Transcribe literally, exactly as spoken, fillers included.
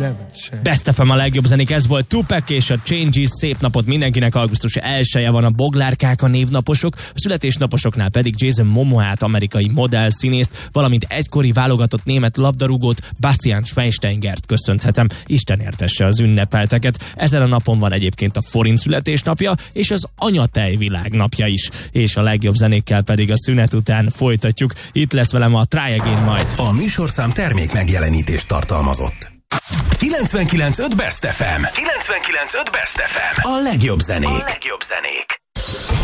Best ef em a legjobb zenék, ez volt Tupac és a Changes. Szép napot mindenkinek, augusztus elsője van, a boglárkák a névnaposok, a születésnaposoknál pedig Jason Momoát, amerikai modell színészt, valamint egykori válogatott német labdarúgót, Bastian Schweinsteigert köszönhetem. Isten értesse az ünnepelteket. Ezen a napon van egyébként a forint születésnapja, és az anyatej világnapja is. És a legjobb zenékkel pedig a szünet után folytatjuk. Itt lesz velem a Try Again majd. A műsorszám termék megjelenítést tartalmazott. kilencvenkilenc pont öt Best ef em. kilencvenkilenc pont öt Best ef em. A legjobb zenék. A legjobb zenék.